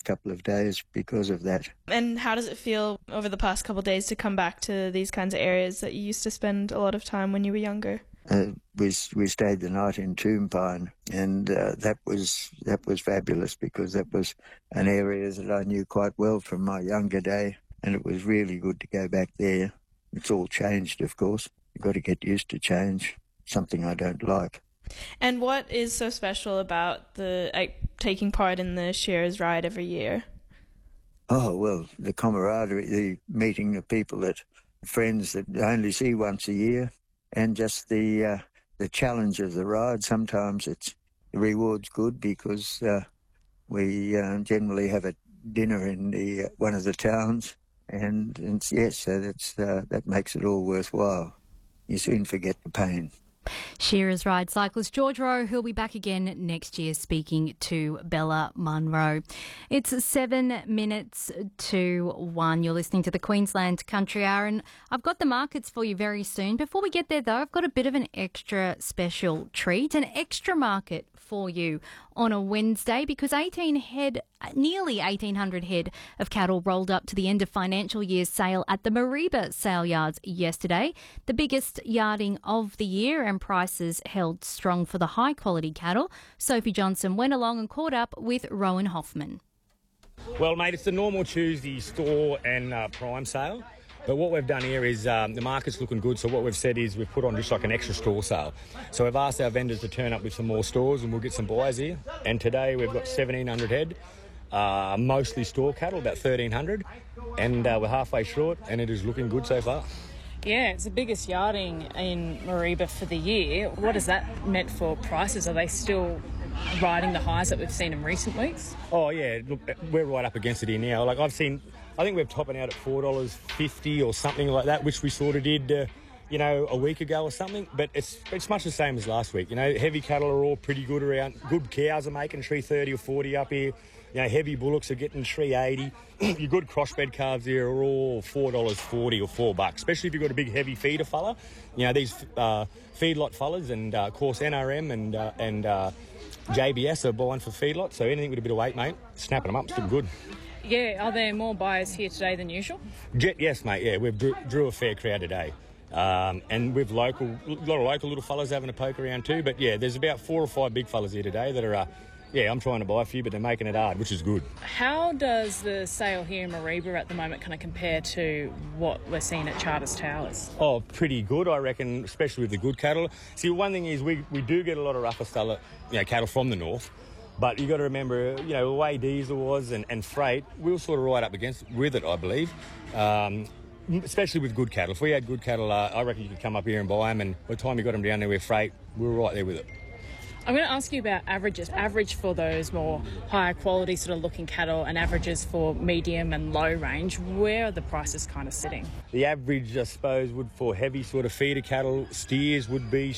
couple of days because of that. And how does it feel over the past couple of days to come back to these kinds of areas that you used to spend a lot of time when you were younger? We stayed the night in Toompine, and that was fabulous because that was an area that I knew quite well from my younger day, and it was really good to go back there. It's all changed, of course. You've got to get used to change, something I don't like. And what is so special about taking part in the Shearers Ride every year? Oh, well, the camaraderie, the meeting of people friends that I only see once a year, and just the challenge of the ride. Sometimes the reward's good because we generally have a dinner in one of the towns, and yes, so that makes it all worthwhile. You soon forget the pain. Shearers Ride cyclist George Rowe, who'll be back again next year speaking to Bella Munro. It's 7 minutes to 1. You're listening to the Queensland Country Hour, and I've got the markets for you very soon. Before we get there, though, I've got a bit of an extra special treat, an extra market for you on a Wednesday, because nearly 1,800 head of cattle rolled up to the end of financial year's sale at the Mareeba sale yards yesterday, the biggest yarding of the year, and prices held strong for the high quality cattle. Sophie Johnson went along and caught up with Rowan Hoffman. Well, mate, it's the normal Tuesday store and prime sale. But what we've done here is the market's looking good, so what we've said is we've put on just like an extra store sale. So we've asked our vendors to turn up with some more stores and we'll get some buyers here. And today we've got 1,700 head, mostly store cattle, about 1,300. And we're halfway short and it is looking good so far. Yeah, it's the biggest yarding in Mareeba for the year. What has that meant for prices? Are they still riding the highs that we've seen in recent weeks? Oh, yeah, look, we're right up against it here now. Like I think we're topping out at $4.50 or something like that, which we sort of did, a week ago or something. But it's much the same as last week. Heavy cattle are all pretty good around. Good cows are making $3.30 or $4 up here. Heavy bullocks are getting $3.80. Your good crossbred calves here are all $4.40 or $4, especially if you've got a big heavy feeder fella. These feedlot fellas, and of course NRM and JBS are buying for feedlot. So anything with a bit of weight, mate, snapping them up, still good. Yeah, are there more buyers here today than usual? Yes, mate, yeah. We've drew a fair crowd today. And with a lot of local little fellas having a poke around too. But, yeah, there's about 4 or 5 big fellas here today that are, I'm trying to buy a few, but they're making it hard, which is good. How does the sale here in Mareeba at the moment kind of compare to what we're seeing at Charters Towers? Oh, pretty good, I reckon, especially with the good cattle. See, one thing is we do get a lot of rougher cattle from the north. But you got to remember, the way diesel was and freight, we were sort of right up with it, I believe, especially with good cattle. If we had good cattle, I reckon you could come up here and buy them, and by the time you got them down there with freight, we were right there with it. I'm going to ask you about averages. Average for those more higher quality sort of looking cattle and averages for medium and low range. Where are the prices kind of sitting? The average, I suppose, for heavy sort of feeder cattle, steers would be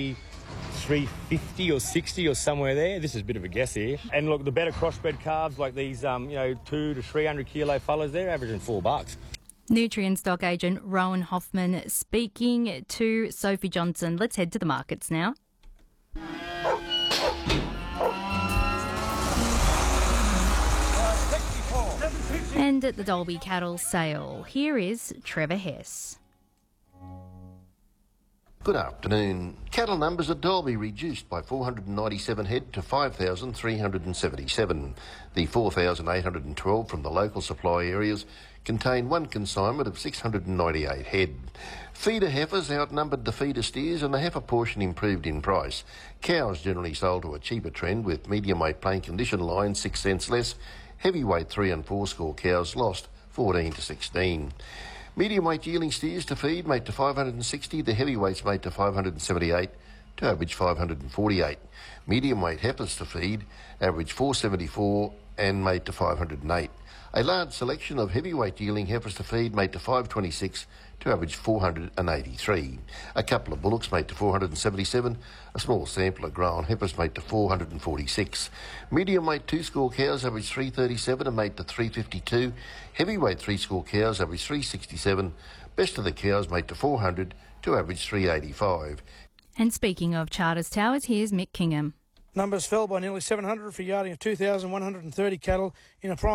$3.50 or $60 or somewhere there. This is a bit of a guess here. And look, the better crossbred calves like these, 200 to 300 kilo fellas, they're averaging $4. Nutrien stock agent Rowan Hoffman speaking to Sophie Johnson. Let's head to the markets now. And at the Dalby Cattle Sale, here is Trevor Hess. Good afternoon. Cattle numbers at Dalby reduced by 497 head to 5,377. The 4,812 from the local supply areas contain one consignment of 698 head. Feeder heifers outnumbered the feeder steers and the heifer portion improved in price. Cows generally sold to a cheaper trend with medium weight plain condition lines 6 cents less. Heavyweight 3 and 4 score cows lost 14 to 16. Medium weight yearling steers to feed made to 560, the heavyweights made to 578 to average 548. Medium weight heifers to feed average 474 and made to 508. A large selection of heavyweight yearling heifers to feed made to 526 to average 483. A couple of bullocks made to 477, a small sample of grown heifers made to 446. Medium weight 2 score cows average 337 and made to 352. Heavyweight 3 score cows average 367. Best of the cows made to 400 to average 385. And speaking of Charters Towers, here's Mick Kingham. Numbers fell by nearly 700 for yarding of 2,130 cattle in a prime